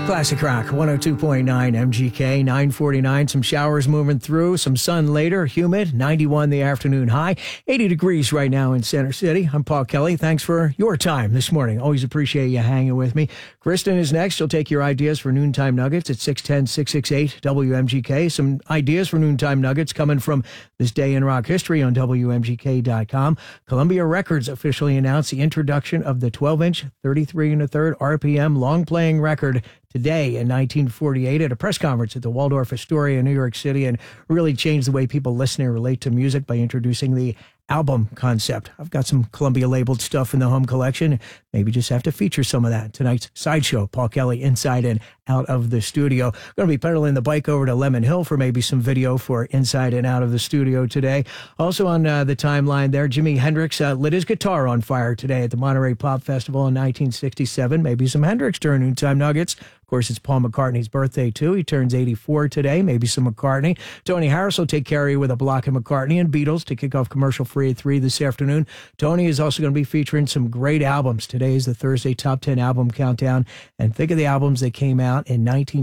Classic Rock, 102.9 MGK, 9:49. Some showers moving through, some sun later, humid, 91 the afternoon high, 80 degrees right now in Center City. I'm Paul Kelly. Thanks for your time this morning. Always appreciate you hanging with me. Kristen is next. She'll take your ideas for Noontime Nuggets at 610-668 WMGK. Some ideas for Noontime Nuggets coming from this day in rock history on WMGK.com. Columbia Records officially announced the introduction of the 12-inch, 33 1/3 RPM long-playing record today in 1948 at a press conference at the Waldorf Astoria in New York City, and really changed the way people listen and relate to music by introducing the album concept. I've got some Columbia labeled stuff in the home collection. Maybe just have to feature some of that in tonight's Sideshow. Paul Kelly inside and out of the studio. Going to be pedaling the bike over to Lemon Hill for maybe some video for inside and out of the studio today. Also on the timeline there, Jimi Hendrix lit his guitar on fire today at the Monterey Pop Festival in 1967. Maybe some Hendrix during Noontime Nuggets. Of course, it's Paul McCartney's birthday, too. He turns 84 today. Maybe some McCartney. Tony Harris will take care of you with a block of McCartney and Beatles to kick off commercial-free at 3 this afternoon. Tony is also going to be featuring some great albums. Today is the Thursday Top 10 Album Countdown. And think of the albums that came out in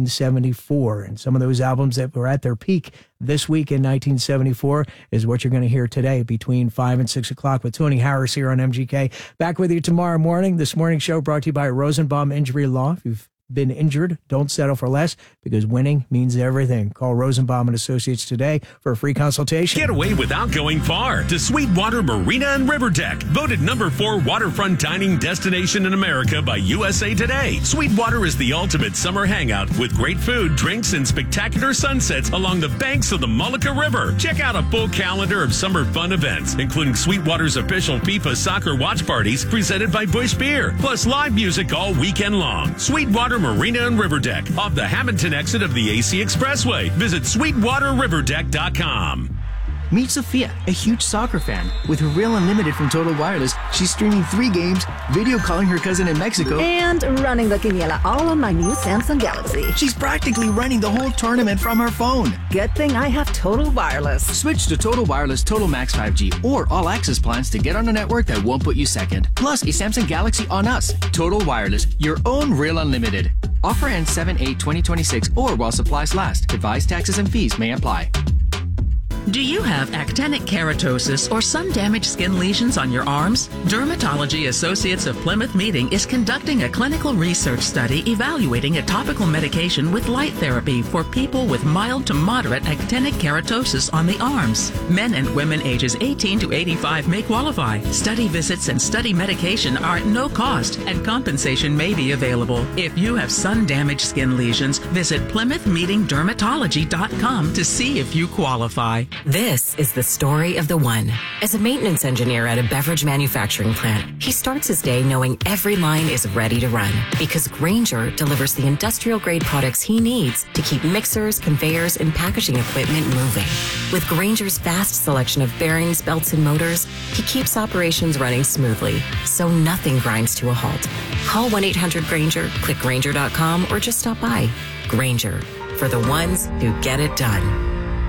1974. And some of those albums that were at their peak this week in 1974 is what you're going to hear today between 5 and 6 o'clock with Tony Harris here on MGK. Back with you tomorrow morning. This morning show brought to you by Rosenbaum Injury Law. If you've been injured, don't settle for less, because winning means everything. Call Rosenbaum and Associates today for a free consultation. Get away without going far to Sweetwater Marina and River Deck. Voted number 4 waterfront dining destination in America by USA Today. Sweetwater is the ultimate summer hangout with great food, drinks, and spectacular sunsets along the banks of the Mullica River. Check out a full calendar of summer fun events, including Sweetwater's official FIFA soccer watch parties presented by Busch Beer, plus live music all weekend long. Sweetwater Marina and River Deck, off the Hamilton exit of the AC Expressway. Visit SweetwaterRiverDeck.com. Meet Sophia, a huge soccer fan. With her Real Unlimited from Total Wireless, she's streaming 3 games, video calling her cousin in Mexico, and running the quiniela all on my new Samsung Galaxy. She's practically running the whole tournament from her phone. Good thing I have Total Wireless. Switch to Total Wireless Total Max 5G or All Access plans to get on a network that won't put you second. Plus a Samsung Galaxy on us. Total Wireless, your own Real Unlimited. Offer ends 7/8/2026 or while supplies last. Advised taxes and fees may apply. Do you have actinic keratosis or sun-damaged skin lesions on your arms? Dermatology Associates of Plymouth Meeting is conducting a clinical research study evaluating a topical medication with light therapy for people with mild to moderate actinic keratosis on the arms. Men and women ages 18 to 85 may qualify. Study visits and study medication are at no cost, and compensation may be available. If you have sun-damaged skin lesions, visit PlymouthMeetingDermatology.com to see if you qualify. This is the story of the one. As a maintenance engineer at a beverage manufacturing plant, he starts his day knowing every line is ready to run, because Grainger delivers the industrial-grade products he needs to keep mixers, conveyors, and packaging equipment moving. With Grainger's vast selection of bearings, belts, and motors, he keeps operations running smoothly, so nothing grinds to a halt. Call 1-800-GRAINGER, click Grainger.com, or just stop by. Grainger, for the ones who get it done.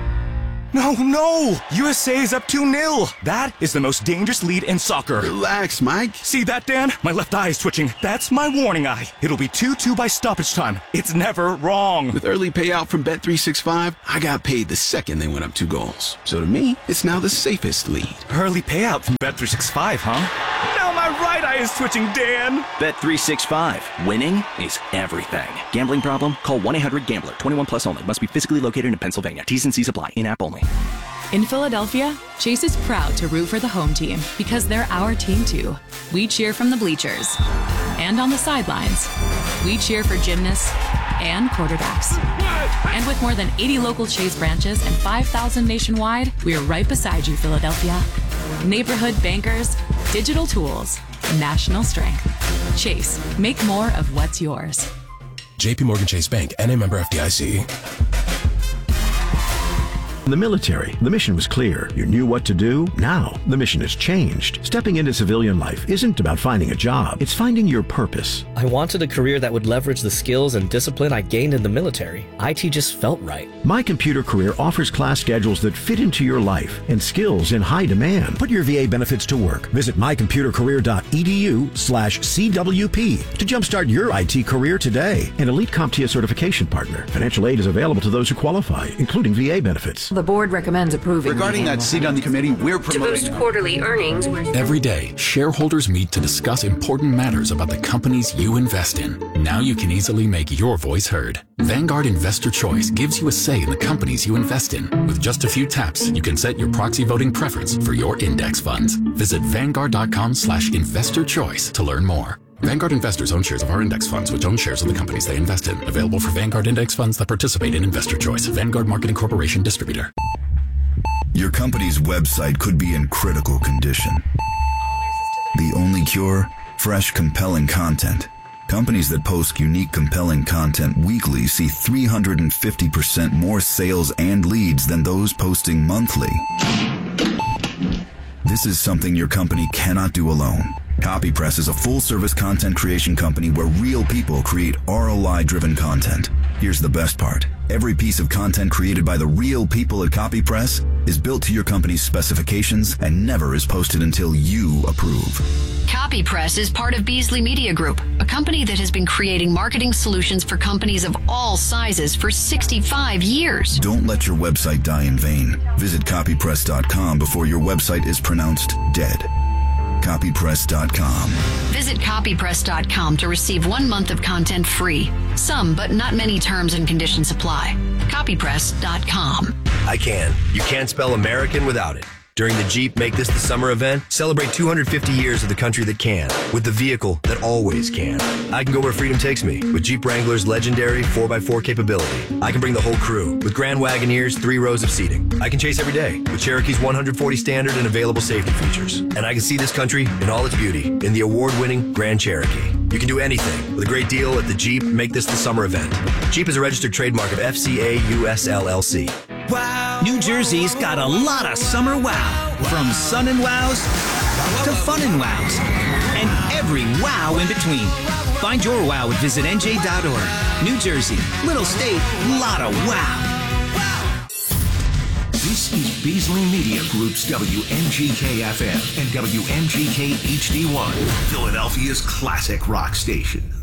No! USA is up 2-0. That is the most dangerous lead in soccer. Relax, Mike. See that, Dan? My left eye is twitching. That's my warning eye. It'll be 2-2 by stoppage time. It's never wrong. With early payout from Bet365, I got paid the second they went up 2 goals. So to me, it's now the safest lead. Early payout from Bet365, huh? Now my right eye is twitching, Dan. Bet365. Winning is everything. Gambling problem? Call 1-800-GAMBLER. 21 plus only. Must be physically located in Pennsylvania. T's and C's apply. In-app only. In Philadelphia, Chase is proud to root for the home team because they're our team too. We cheer from the bleachers and on the sidelines. We cheer for gymnasts and quarterbacks. And with more than 80 local Chase branches and 5,000 nationwide, we are right beside you, Philadelphia. Neighborhood bankers, digital tools, national strength. Chase, make more of what's yours. JP Morgan Chase Bank, N.A. member FDIC. In the military, the mission was clear. You knew what to do. Now, the mission has changed. Stepping into civilian life isn't about finding a job. It's finding your purpose. I wanted a career that would leverage the skills and discipline I gained in the military. IT just felt right. My Computer Career offers class schedules that fit into your life and skills in high demand. Put your VA benefits to work. Visit mycomputercareer.edu/CWP to jumpstart your IT career today. An elite CompTIA certification partner. Financial aid is available to those who qualify, including VA benefits. The board recommends approving. Regarding that seat on the committee, we're promoting... To boost quarterly earnings... Every day, shareholders meet to discuss important matters about the companies you invest in. Now you can easily make your voice heard. Vanguard Investor Choice gives you a say in the companies you invest in. With just a few taps, you can set your proxy voting preference for your index funds. Visit Vanguard.com/investorchoice to learn more. Vanguard investors own shares of our index funds, which own shares of the companies they invest in. Available for Vanguard index funds that participate in Investor Choice. Vanguard Marketing Corporation distributor. Your company's website could be in critical condition. The only cure? Fresh, compelling content. Companies that post unique, compelling content weekly see 350% more sales and leads than those posting monthly. This is something your company cannot do alone. CopyPress is a full-service content creation company where real people create ROI-driven content. Here's the best part. Every piece of content created by the real people at CopyPress is built to your company's specifications and never is posted until you approve. CopyPress is part of Beasley Media Group, a company that has been creating marketing solutions for companies of all sizes for 65 years. Don't let your website die in vain. Visit copypress.com before your website is pronounced dead. Copypress.com. Visit copypress.com to receive 1 month of content free. Some, but not many terms and conditions apply. Copypress.com. I can. You can't spell American without it. During the Jeep Make This the Summer event, celebrate 250 years of the country that can, with the vehicle that always can. I can go where freedom takes me, with Jeep Wrangler's legendary 4x4 capability. I can bring the whole crew, with Grand Wagoneer's 3 rows of seating. I can chase every day, with Cherokee's 140 standard and available safety features. And I can see this country in all its beauty, in the award-winning Grand Cherokee. You can do anything, with a great deal at the Jeep Make This the Summer event. Jeep is a registered trademark of FCA US LLC. Wow. New Jersey's got a lot of summer wow. From sun and wows to fun and wows. And every wow in between. Find your wow at visitnj.org. New Jersey, little state, lot of wow. This is Beasley Media Group's WMGK-FM and WMGK HD1, Philadelphia's classic rock station.